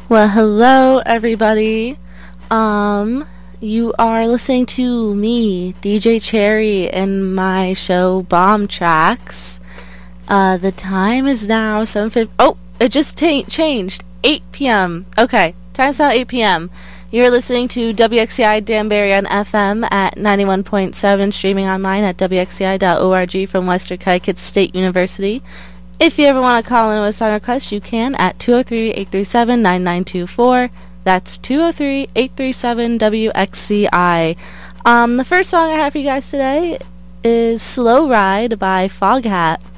Well, hello everybody. You are listening to me, DJ Cherry, and my show Bomb Tracks. The time is now 7:50. Oh, it just changed. 8 p.m. Okay, time's now 8 p.m. You're listening to WXCI Danbury on FM at 91.7, streaming online at wxci.org from Western Connecticut State University. If you ever want to call in with a song request, you can at 203-837-9924. That's 203-837-WXCI. The first song I have for you guys today is Slow Ride by Foghat.